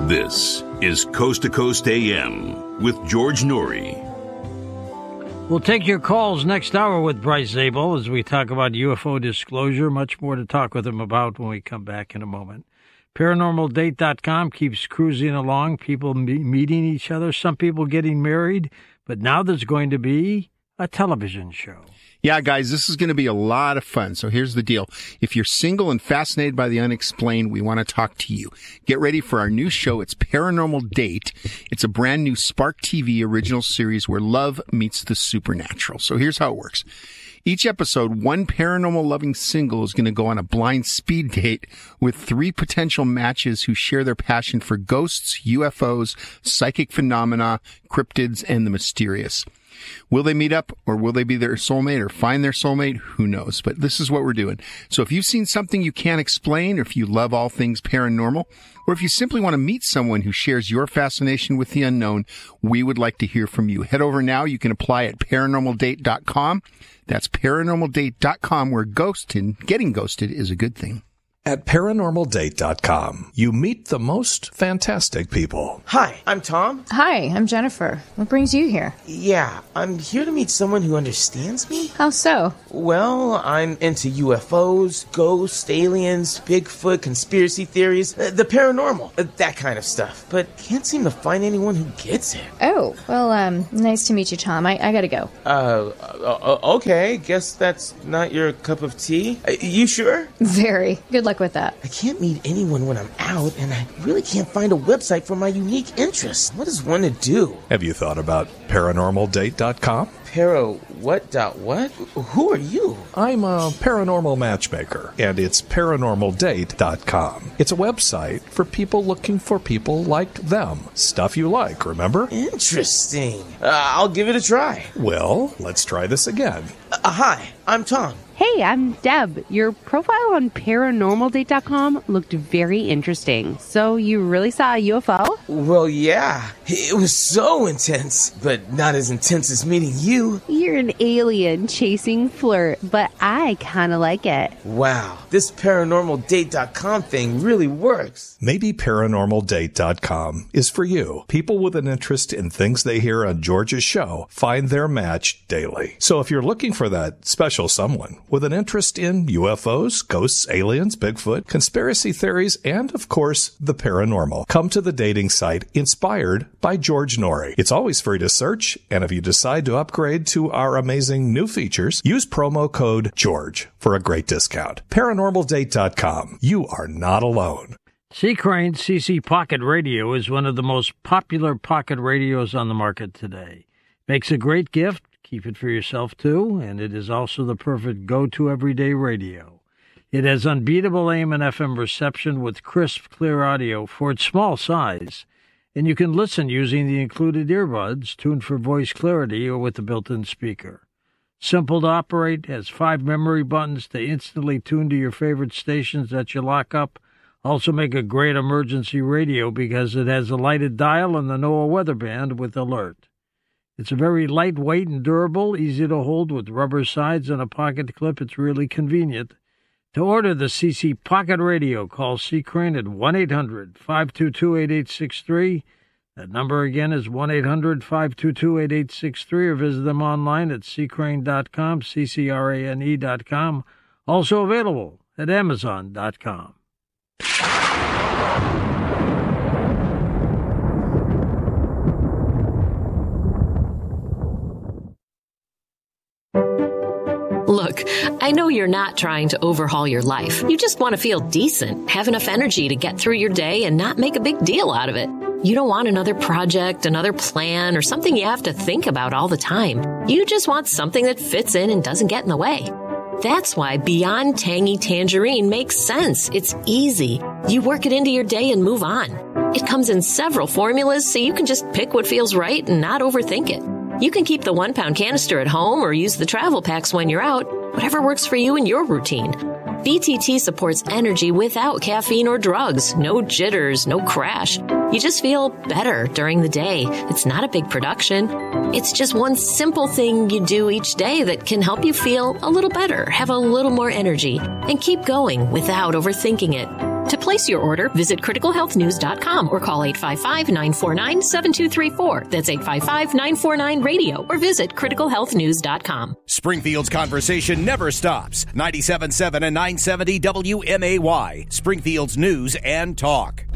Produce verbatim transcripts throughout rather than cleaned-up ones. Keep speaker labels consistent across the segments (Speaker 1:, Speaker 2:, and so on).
Speaker 1: This is Coast to Coast A M with George Noory.
Speaker 2: We'll take your calls next hour with Bryce Zabel as we talk about U F O disclosure. Much more to talk with him about when we come back in a moment. Paranormal Date dot com keeps cruising along, people me- meeting each other, some people getting married, but now there's going to be a television show.
Speaker 3: Yeah, guys, this is going to be a lot of fun. So here's the deal. If you're single and fascinated by the unexplained, we want to talk to you. Get ready for our new show. It's Paranormal Date. It's a brand new Spark T V original series where love meets the supernatural. So here's how it works. Each episode, one paranormal-loving single is going to go on a blind speed date with three potential matches who share their passion for ghosts, U F Os, psychic phenomena, cryptids, and the mysterious. Will they meet up, or will they be their soulmate, or find their soulmate? Who knows? But this is what we're doing. So if you've seen something you can't explain, or if you love all things paranormal, or if you simply want to meet someone who shares your fascination with the unknown, we would like to hear from you. Head over now. You can apply at paranormal date dot com. That's paranormal date dot com, where ghosting, getting ghosted is a good thing.
Speaker 4: At paranormal date dot com, you meet the most fantastic people.
Speaker 5: Hi, I'm Tom.
Speaker 6: Hi, I'm Jennifer. What brings you here?
Speaker 5: Yeah, I'm here to meet someone who understands me.
Speaker 6: How so?
Speaker 5: Well, I'm into U F Os, ghosts, aliens, Bigfoot, conspiracy theories, uh, the paranormal, uh, that kind of stuff. But can't seem to find anyone who gets it.
Speaker 6: Oh, well, um, nice to meet you, Tom. I, I gotta go.
Speaker 5: Uh, uh, okay, guess that's not your cup of tea. Uh, you sure?
Speaker 6: Very. Good luck with that.
Speaker 5: I can't meet anyone when I'm out, and I really can't find a website for my unique interests. What is one to do?
Speaker 4: Have you thought about paranormal date dot com?
Speaker 5: Para what dot what? Who are you?
Speaker 4: I'm a paranormal matchmaker, and it's paranormal date dot com. It's a website for people looking for people like them. Stuff you like, remember?
Speaker 5: Interesting. Uh, I'll give it a try.
Speaker 4: Well, let's try this again.
Speaker 5: Uh, hi, I'm Tom.
Speaker 7: Hey, I'm Deb. Your profile on paranormal date dot com looked very interesting. So you really saw a U F O?
Speaker 5: Well, yeah. It was so intense, but not as intense as meeting you.
Speaker 7: You're an alien chasing flirt, but I kind of like it.
Speaker 5: Wow, this paranormal date dot com thing really works.
Speaker 4: Maybe paranormal date dot com is for you. People with an interest in things they hear on George's show find their match daily. So if you're looking for that special someone with an interest in U F Os, ghosts, aliens, Bigfoot, conspiracy theories, and, of course, the paranormal, come to the dating site Inspired by George Noory. It's always free to search, and if you decide to upgrade to our amazing new features, use promo code GEORGE for a great discount. paranormal date dot com. You are not alone.
Speaker 2: C. Crane C C Pocket Radio is one of the most popular pocket radios on the market today. Makes a great gift. Keep it for yourself, too, and it is also the perfect go-to everyday radio. It has unbeatable A M and F M reception with crisp, clear audio for its small size, and you can listen using the included earbuds, tuned for voice clarity or with the built-in speaker. Simple to operate, has five memory buttons to instantly tune to your favorite stations that you lock up. Also make a great emergency radio because it has a lighted dial and the NOAA weather band with alert. It's a very lightweight and durable, easy to hold with rubber sides and a pocket clip. It's really convenient. To order the C C Pocket Radio, call C. Crane at one eight hundred five two two eight eight six three. That number again is one eight hundred five two two eight eight six three, or visit them online at c crane dot com, C C R A N E dot com. Also available at amazon dot com.
Speaker 8: Look, I know you're not trying to overhaul your life. You just want to feel decent, have enough energy to get through your day and not make a big deal out of it. You don't want another project, another plan, or something you have to think about all the time. You just want something that fits in and doesn't get in the way. That's why Beyond Tangy Tangerine makes sense. It's easy. You work it into your day and move on. It comes in several formulas, so you can just pick what feels right and not overthink it. You can keep the one-pound canister at home or use the travel packs when you're out, whatever works for you and your routine. B T T supports energy without caffeine or drugs. No jitters, no crash. You just feel better during the day. It's not a big production. It's just one simple thing you do each day that can help you feel a little better, have a little more energy, and keep going without overthinking it. To place your order, visit critical health news dot com or call eight five five, nine four nine, seven two three four. That's eight five five, nine four nine, radio or visit critical health news dot com.
Speaker 9: Springfield's conversation never stops. ninety-seven point seven and nine seventy W M A Y, Springfield's news and talk.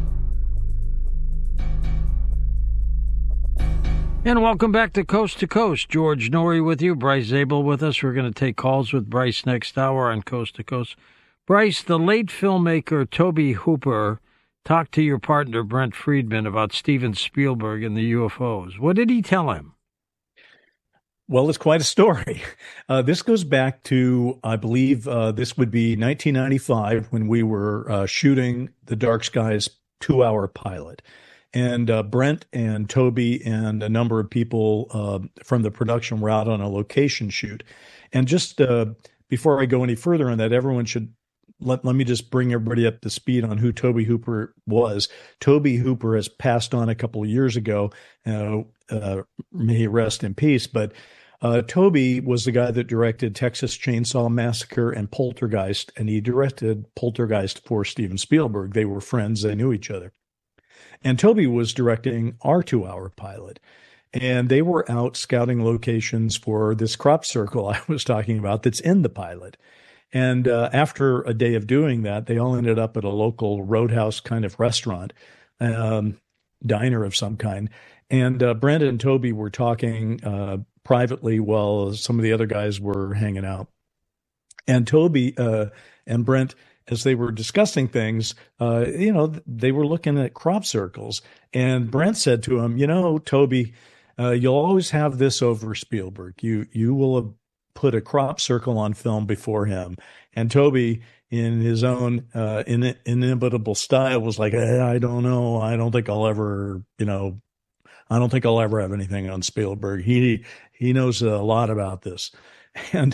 Speaker 2: And welcome back to Coast to Coast. George Noory with you. Bryce Zabel with us. We're going to take calls with Bryce next hour on Coast to Coast. Bryce, the late filmmaker Tobe Hooper talked to your partner Brent Friedman about Steven Spielberg and the U F Os. What did he tell him?
Speaker 10: Well, it's quite a story. Uh, this goes back to, I believe, uh, this would be nineteen ninety-five when we were uh, shooting the Dark Skies two-hour pilot. And uh, Brent and Toby and a number of people uh, from the production were out on a location shoot. And just uh, before I go any further on that, everyone should let, let me just bring everybody up to speed on who Tobe Hooper was. Tobe Hooper has passed on a couple of years ago. Uh, uh, may he rest in peace. But uh, Tobe was the guy that directed Texas Chainsaw Massacre and Poltergeist, and he directed Poltergeist for Steven Spielberg. They were friends. They knew each other. And Tobe was directing our two-hour pilot. And they were out scouting locations for this crop circle I was talking about that's in the pilot. And uh, after a day of doing that, they all ended up at a local roadhouse kind of restaurant, um, diner of some kind. And uh, Brent and Tobe were talking uh, privately while some of the other guys were hanging out. And Tobe uh, and Brent, as they were discussing things, uh, you know, they were looking at crop circles. And Brent said to him, you know, Tobe, uh, you'll always have this over Spielberg. You you will have put a crop circle on film before him. And Tobe, in his own uh, in, inimitable style, was like, eh, I don't know. I don't think I'll ever, you know, I don't think I'll ever have anything on Spielberg. He he knows a lot about this. And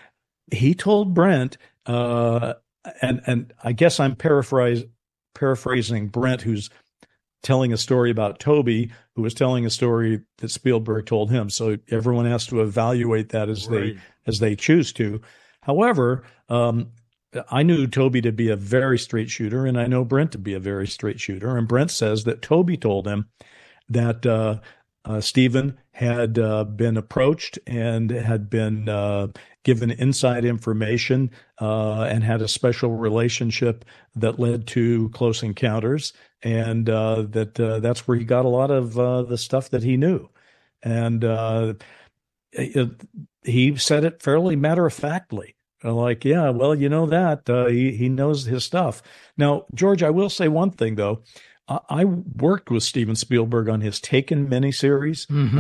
Speaker 10: he told Brent, uh, And and I guess I'm paraphrase, paraphrasing Brent, who's telling a story about Tobe, who was telling a story that Spielberg told him. So everyone has to evaluate that as right. they as they choose to. However, um, I knew Tobe to be a very straight shooter, and I know Brent to be a very straight shooter. And Brent says that Tobe told him that uh, uh, Steven had uh, been approached and had been uh, given inside information uh, and had a special relationship that led to Close Encounters, and uh, that uh, that's where he got a lot of uh, the stuff that he knew. And uh, it, he said it fairly matter-of-factly, like, yeah, well, you know that. Uh, he, he knows his stuff. Now, George, I will say one thing, though. I worked with Steven Spielberg on his Taken miniseries, mm-hmm.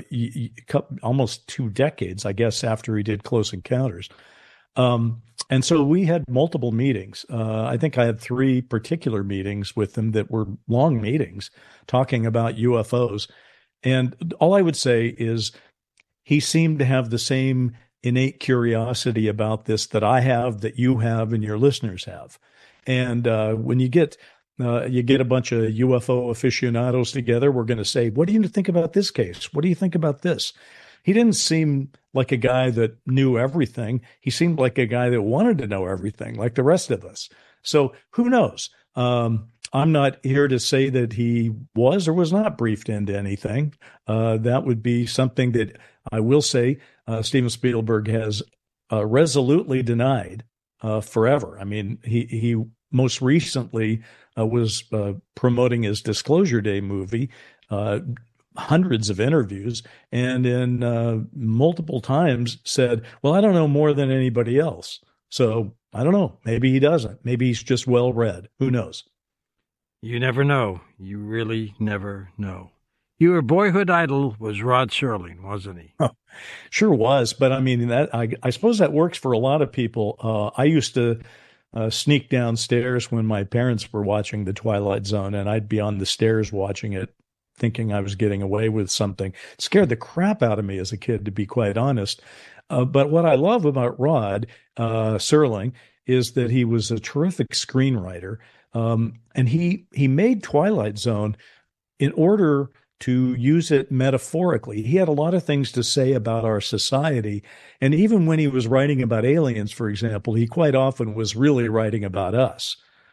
Speaker 10: uh, almost two decades, I guess, after he did Close Encounters. Um, and so we had multiple meetings. Uh, I think I had three particular meetings with him that were long meetings talking about U F Os. And all I would say is he seemed to have the same innate curiosity about this that I have, that you have, and your listeners have. And uh, when you get... Uh, you get a bunch of U F O aficionados together. We're going to say, what do you think about this case? What do you think about this? He didn't seem like a guy that knew everything. He seemed like a guy that wanted to know everything, like the rest of us. So who knows? Um, I'm not here to say that he was or was not briefed into anything. Uh, that would be something that I will say uh, Steven Spielberg has uh, resolutely denied uh, forever. I mean, he he most recently uh, was uh, promoting his Disclosure Day movie, uh, hundreds of interviews, and in uh, multiple times said, well, I don't know more than anybody else. So I don't know. Maybe he doesn't. Maybe he's just well read. Who knows?
Speaker 2: You never know. You really never know. Your boyhood idol was Rod Serling, wasn't he?
Speaker 10: Oh, sure was. But I mean, that I, I suppose that works for a lot of people. Uh, I used to uh, sneak downstairs when my parents were watching The Twilight Zone, and I'd be on the stairs watching it, thinking I was getting away with something. It scared the crap out of me as a kid, to be quite honest. Uh, but what I love about Rod uh, Serling is that he was a terrific screenwriter, um, and he he made Twilight Zone in order to use it metaphorically. He had a lot of things to say about our society. And even when he was writing about aliens, for example, he quite often was really writing about us.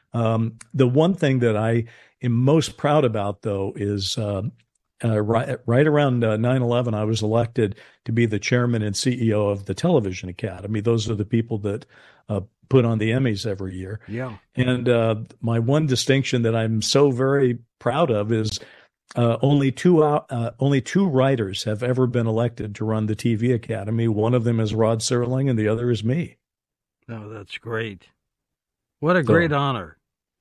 Speaker 10: Um, the one thing that I am most proud about, though, is uh, uh, right, right around uh, nine eleven, I was elected to be the chairman and C E O of the Television Academy. Those are the people that uh, put on the Emmys every year.
Speaker 2: Yeah.
Speaker 10: And uh, my one distinction that I'm so very proud of is uh, only two uh, only two writers have ever been elected to run the T V Academy. One of them is Rod Serling, and the other is me.
Speaker 2: Oh, that's great. What a great
Speaker 10: So,
Speaker 2: honor.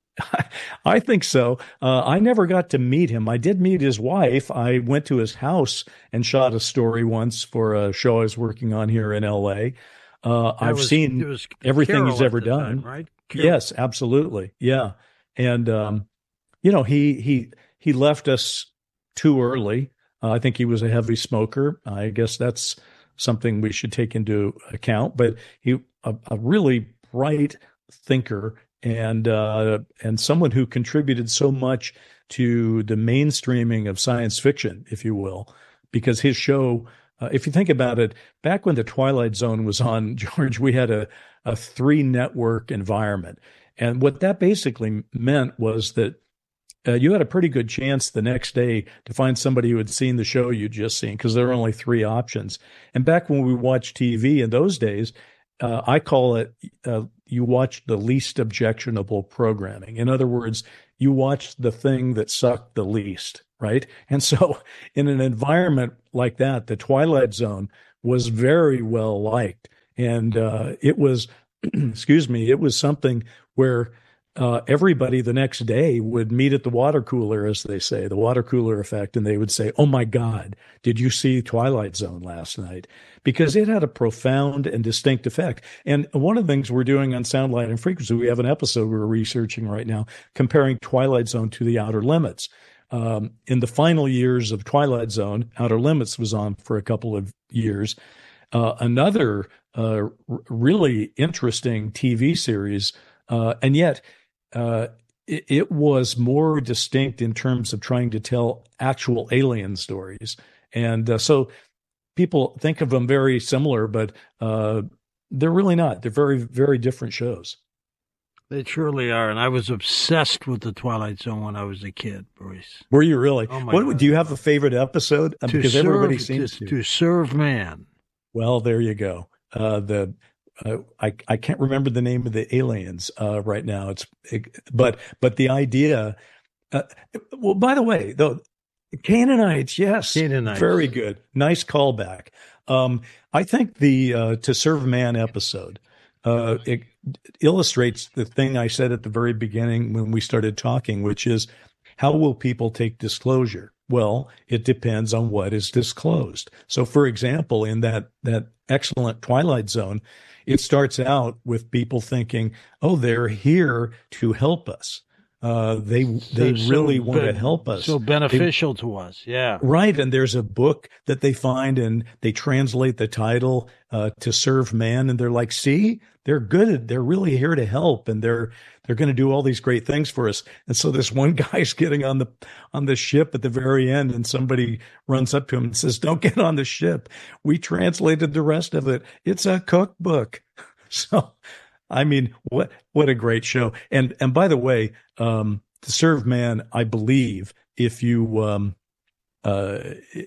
Speaker 10: I think so. Uh, I never got to meet him. I did meet his wife. I went to his house and shot a story once for a show I was working on here in L A. Uh,
Speaker 2: That
Speaker 10: I've
Speaker 2: was-
Speaker 10: seen
Speaker 2: it was
Speaker 10: everything
Speaker 2: Carol
Speaker 10: he's ever
Speaker 2: at the
Speaker 10: done.
Speaker 2: time, right? Carol.
Speaker 10: Yes, absolutely. Yeah. And, um, you know, he, he, he left us too early. Uh, I think he was a heavy smoker. I guess that's something we should take into account, but he, a, a really bright thinker and, uh, and someone who contributed so much to the mainstreaming of science fiction, if you will, because his show, uh, if you think about it, back when the Twilight Zone was on, George, we had a, a three network environment. And what that basically meant was that uh, you had a pretty good chance the next day to find somebody who had seen the show you'd just seen, because there were only three options. And back when we watched T V in those days, uh, I call it, uh, you watched the least objectionable programming. In other words, you watched the thing that sucked the least, right? And so in an environment like that, the Twilight Zone was very well liked. And uh, it was, excuse me, it was something where uh, everybody the next day would meet at the water cooler, as they say, the water cooler effect, and they would say, "Oh my God, did you see Twilight Zone last night?" Because it had a profound and distinct effect. And one of the things we're doing on Sound, Light, and Frequency, we have an episode we're researching right now comparing Twilight Zone to The Outer Limits. Um, in the final years of Twilight Zone, Outer Limits was on for a couple of years. Uh, another uh, r- really interesting T V series, uh, and yet uh, it, it was more distinct in terms of trying to tell actual alien stories. And uh, so people think of them very similar, but uh, they're really not. They're very, very different shows.
Speaker 2: They truly are. And I was obsessed with the Twilight Zone when I was a kid, Bruce.
Speaker 10: Were you really?
Speaker 2: Oh my
Speaker 10: what,
Speaker 2: God.
Speaker 10: Do you have a favorite episode? Uh,
Speaker 2: To
Speaker 10: because
Speaker 2: serve,
Speaker 10: everybody seems
Speaker 2: to,
Speaker 10: to.
Speaker 2: to serve man.
Speaker 10: Well, there you go. Uh, the uh, I I can't remember the name of the aliens uh, right now. It's it, but but the idea. Uh, well, by the way, though, Canaanites, yes,
Speaker 2: Canaanites.
Speaker 10: Very good, nice callback. Um, I think the uh, "To Serve Man" episode uh, it illustrates the thing I said at the very beginning when we started talking, which is how will people take disclosure? Well, it depends on what is disclosed. So, for example, in that that excellent Twilight Zone, it starts out with people thinking, "Oh, they're here to help us. Uh, they they
Speaker 2: So-
Speaker 10: really
Speaker 2: so
Speaker 10: want to
Speaker 2: ben-
Speaker 10: help us.
Speaker 2: So
Speaker 10: They-
Speaker 2: beneficial to us. Yeah.
Speaker 10: Right. And there's a book that they find and they translate the title uh, "To Serve Man." And they're like, see, they're good. They're really here to help. And they're they're going to do all these great things for us. And so this one guy's getting on the on the ship at the very end, and somebody runs up to him and says, "Don't get on the ship. We translated the rest of it. It's a cookbook." So, I mean, what what a great show. And and by the way, um, "To Serve Man," I believe if you um, uh,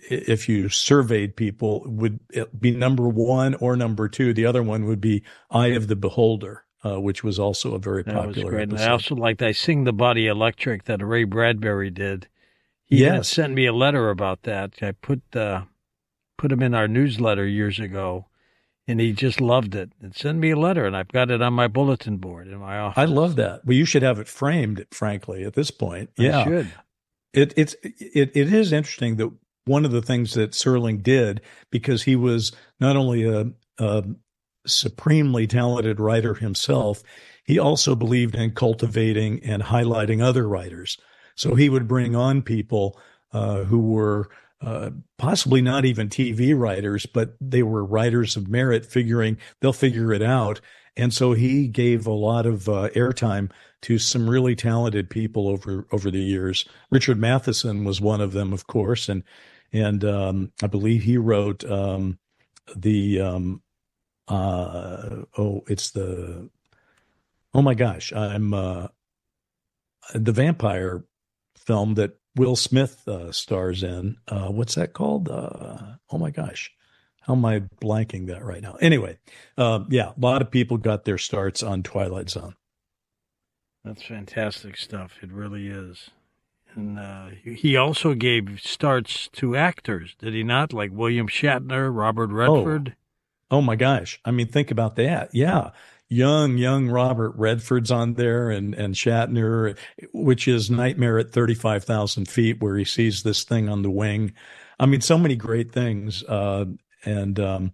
Speaker 10: if you surveyed people, would be number one or number two. The other one would be "Eye of the Beholder," uh, which was also a very
Speaker 2: That was
Speaker 10: popular
Speaker 2: great. And
Speaker 10: episode.
Speaker 2: I also liked I Sing the Body Electric that Ray Bradbury did. He even
Speaker 10: Yes.
Speaker 2: sent me a letter about that. I put uh, put him in our newsletter years ago, and he just loved it. And sent me a letter, and I've got it on my bulletin board in my office.
Speaker 10: I love that. Well, you should have it framed, frankly, at this point.
Speaker 2: I
Speaker 10: Yeah.
Speaker 2: should.
Speaker 10: It, it's it, it is interesting that one of the things that Serling did, because he was not only a, a supremely talented writer himself, he also believed in cultivating and highlighting other writers. So he would bring on people uh, who were uh, possibly not even T V writers, but they were writers of merit, figuring they'll figure it out. And so he gave a lot of uh, airtime to some really talented people over over the years. Richard Matheson was one of them, of course, and and um, I believe he wrote um, the um, uh, oh, it's the oh my gosh, I'm uh, the vampire film that Will Smith uh, stars in. Uh, what's that called? Uh, oh my gosh. How am I blanking that right now? Anyway, uh, yeah, a lot of people got their starts on Twilight Zone.
Speaker 2: That's fantastic stuff. It really is. And uh, he also gave starts to actors, did he not? Like William Shatner, Robert Redford.
Speaker 10: Oh, oh my gosh. I mean, think about that. Yeah. Young, young Robert Redford's on there, and, and Shatner, which is Nightmare at thirty-five thousand feet, where he sees this thing on the wing. I mean, so many great things. Uh, and um,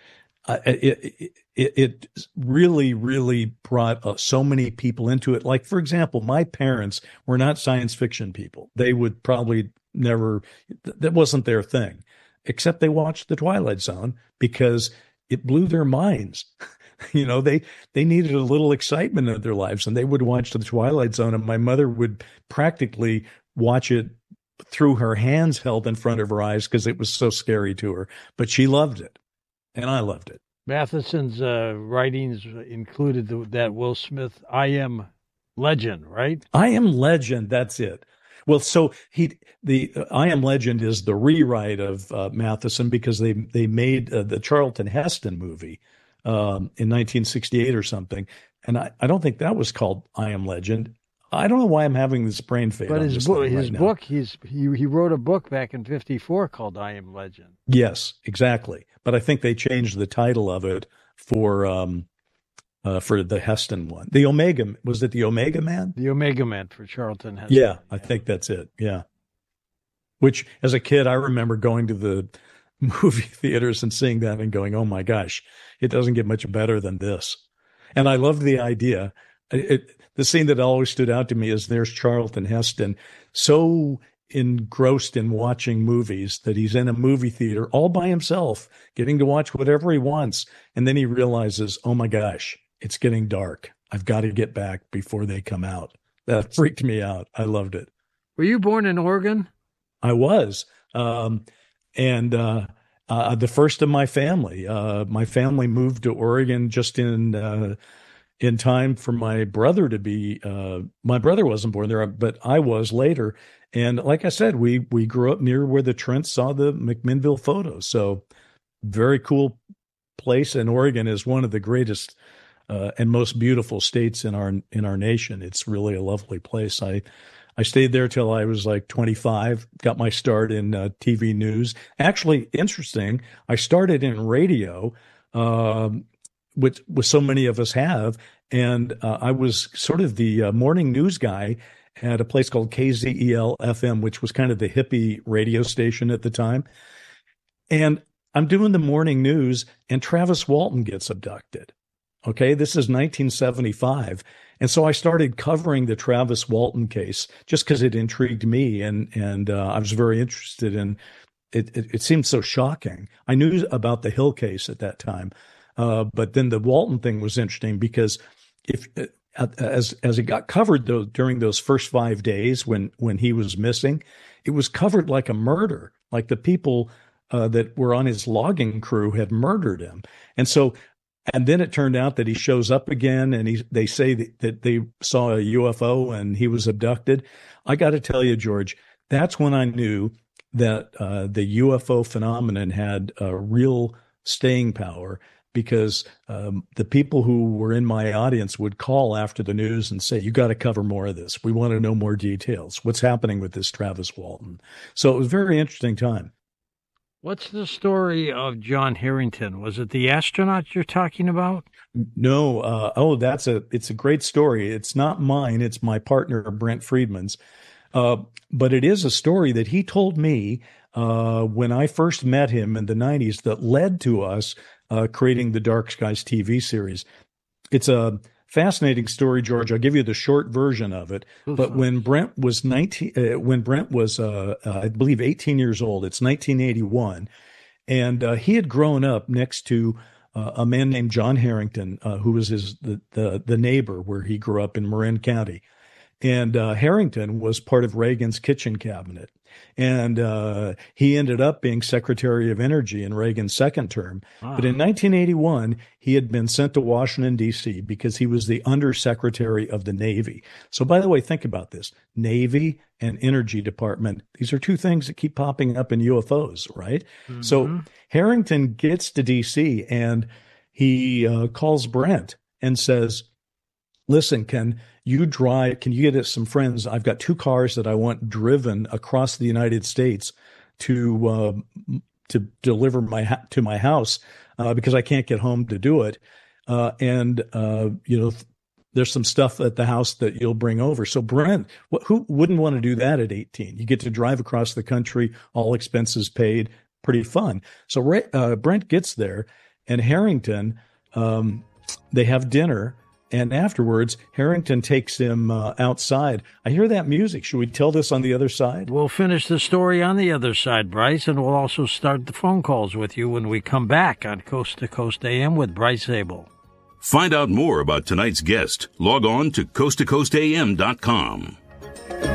Speaker 10: it, it, it really, really brought uh, so many people into it. Like, for example, my parents were not science fiction people. They would probably never, that wasn't their thing, except they watched The Twilight Zone because it blew their minds. You know, they, they needed a little excitement in their lives, and they would watch The Twilight Zone, and my mother would practically watch it through her hands held in front of her eyes because it was so scary to her. But she loved it, and I loved it.
Speaker 2: Matheson's uh, writings included the, that Will Smith I Am Legend, right?
Speaker 10: I Am Legend, that's it. Well, so he the uh, I Am Legend is the rewrite of uh, Matheson, because they they made uh, the Charlton Heston movie um, in nineteen sixty-eight or something, and I, I don't think that was called I Am Legend. I don't know why I'm having this brain fade.
Speaker 2: But
Speaker 10: on
Speaker 2: his
Speaker 10: this
Speaker 2: book,
Speaker 10: thing
Speaker 2: his
Speaker 10: right
Speaker 2: book, he's he he wrote a book back in fifty-four called I Am Legend.
Speaker 10: Yes, exactly. But I think they changed the title of it for um uh, for the Heston one. The Omega, was it the Omega Man?
Speaker 2: The Omega Man for Charlton Heston.
Speaker 10: Yeah, I think that's it. Yeah. Which, as a kid, I remember going to the movie theaters and seeing that and going, "Oh my gosh, it doesn't get much better than this." And I loved the idea. It, the scene that always stood out to me is there's Charlton Heston, so engrossed in watching movies that he's in a movie theater all by himself, getting to watch whatever he wants. And then he realizes, oh my gosh, it's getting dark. I've got to get back before they come out. That freaked me out. I loved it.
Speaker 2: Were you born in Oregon?
Speaker 10: I was. Um, and uh, uh, the first of my family. Uh, my family moved to Oregon just in uh, in time for my brother to be. Uh, my brother wasn't born there, but I was later. And like I said, we we grew up near where the Trents saw the McMinnville photos. So very cool place. And Oregon is one of the greatest uh, and most beautiful states in our in our nation. It's really a lovely place. I I stayed there till I was like twenty-five, got my start in uh, T V news. Actually, interesting, I started in radio, um, which, which so many of us have. And uh, I was sort of the uh, morning news guy at a place called K Z E L F M, which was kind of the hippie radio station at the time. And I'm doing the morning news, and Travis Walton gets abducted. Okay, this is nineteen seventy-five. And so I started covering the Travis Walton case just because it intrigued me, and and uh, I was very interested in it, it. It seemed so shocking. I knew about the Hill case at that time, uh, but then the Walton thing was interesting because if as as it got covered though, during those first five days when when he was missing, it was covered like a murder, like the people uh, that were on his logging crew had murdered him, and so. And then it turned out that he shows up again, and he, they say that, that they saw a U F O and he was abducted. I got to tell you, George, that's when I knew that uh, the U F O phenomenon had a real staying power, because um, the people who were in my audience would call after the news and say, you got to cover more of this. We want to know more details. What's happening with this Travis Walton? So it was a very interesting time.
Speaker 2: What's the story of John Harrington? Was it the astronaut you're talking about?
Speaker 10: No. Uh, oh, that's a, it's a great story. It's not mine. It's my partner, Brent Friedman's. Uh, but it is a story that he told me uh, when I first met him in the nineties that led to us uh, creating the Dark Skies T V series. It's a fascinating story, George. I'll give you the short version of it. But when Brent was nineteen, uh, when Brent was, uh, uh, I believe, eighteen years old, it's nineteen eighty-one, and uh, he had grown up next to uh, a man named John Harrington, uh, who was his the, the the neighbor where he grew up in Marin County, And uh, Harrington was part of Reagan's kitchen cabinet. And uh, he ended up being Secretary of Energy in Reagan's second term. Ah. But in nineteen eighty-one, he had been sent to Washington, D C because he was the Undersecretary of the Navy. So, by the way, think about this. Navy and Energy Department. These are two things that keep popping up in U F Os, right? Mm-hmm. So Harrington gets to D C and he uh, calls Brent and says, listen, can you drive, can you get us some friends? I've got two cars that I want driven across the United States to uh, to deliver my ha- to my house uh, because I can't get home to do it. Uh, and, uh, you know, there's some stuff at the house that you'll bring over. So Brent, wh- who wouldn't want to do that at eighteen? You get to drive across the country, all expenses paid, pretty fun. So uh, Brent gets there and Harrington, um, they have dinner. And afterwards, Harrington takes him uh, outside. I hear that music. Should we tell this on the other side?
Speaker 2: We'll finish the story on the other side, Bryce, and we'll also start the phone calls with you when we come back on Coast to Coast A M with Bryce Zabel.
Speaker 1: Find out more about tonight's guest. Log on to coast to coast a m dot com.